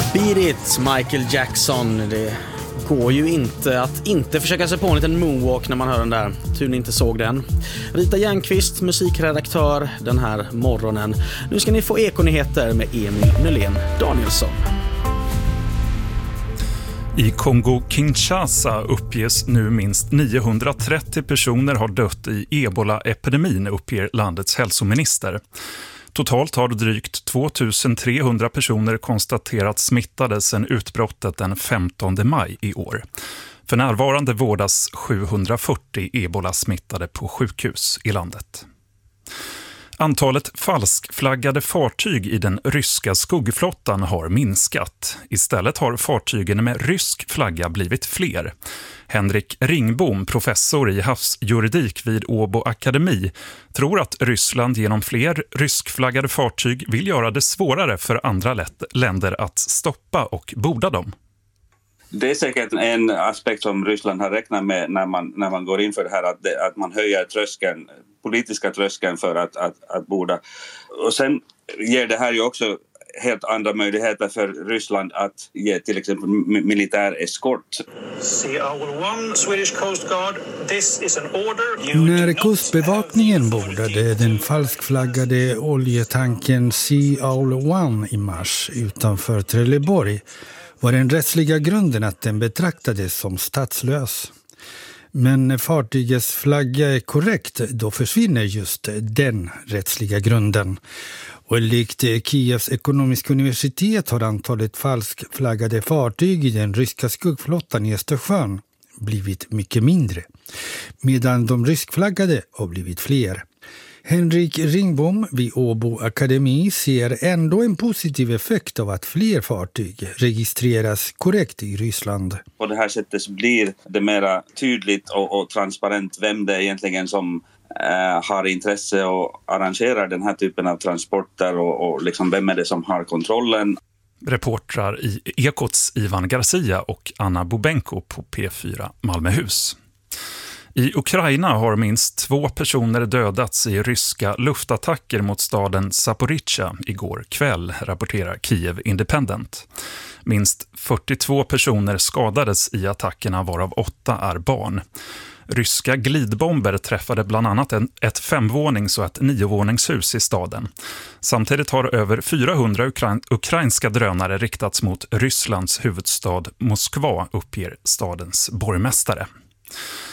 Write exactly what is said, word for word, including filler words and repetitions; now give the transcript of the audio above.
Beat it, Michael Jackson. Det går ju inte att inte försöka sig på en liten moonwalk när man hör den där. Tur ni inte såg den. Rita Järnqvist, musikredaktör den här morgonen. Nu ska ni få ekonyheter med Emil Nylén Danielsson. I Kongo-Kinshasa uppges nu minst niohundratrettio personer har dött i Ebola-epidemin, uppger landets hälsominister. Totalt har drygt tvåtusentrehundra personer konstaterat smittade sedan utbrottet den femtonde maj i år. För närvarande vårdas sjuhundrafyrtio ebola-smittade på sjukhus i landet. Antalet falskflaggade fartyg i den ryska skuggflottan har minskat. Istället har fartygen med rysk flagga blivit fler. Henrik Ringbom, professor i havsjuridik vid Åbo Akademi, tror att Ryssland genom fler ryskflaggade fartyg vill göra det svårare för andra länder att stoppa och borda dem. Det är säkert en aspekt som Ryssland har räknat med när man, när man går in för det här, att, det, att man höjer tröskeln, politiska tröskeln för att, att, att borda. Och sen ger det här ju också helt andra möjligheter för Ryssland att ge till exempel militär eskort. När kustbevakningen bordade den falskflaggade oljetanken Sea Owl One i mars utanför Trelleborg var den rättsliga grunden att den betraktades som statslös. Men när fartygets flagga är korrekt, då försvinner just den rättsliga grunden. Och enligt Kievs ekonomiska universitet har antalet falskflaggade fartyg i den ryska skuggflottan i Östersjön blivit mycket mindre, medan de ryskflaggade har blivit fler. Henrik Ringbom vid Åbo Akademi ser ändå en positiv effekt av att fler fartyg registreras korrekt i Ryssland. På det här sättet så blir det mer tydligt och, och transparent vem det är egentligen som eh, har intresse och arrangerar den här typen av transporter och, och liksom vem är det som har kontrollen. Reportrar i Ekots Ivan Garcia och Anna Bobenko på P fyra Malmöhus. I Ukraina har minst två personer dödats i ryska luftattacker mot staden Zaporizjzja igår kväll, rapporterar Kiev Independent. Minst fyrtiotvå personer skadades i attackerna, varav åtta är barn. Ryska glidbomber träffade bland annat en, ett femvånings- och ett niovåningshus i staden. Samtidigt har över fyrahundra ukra- ukrainska drönare riktats mot Rysslands huvudstad Moskva, uppger stadens borgmästare.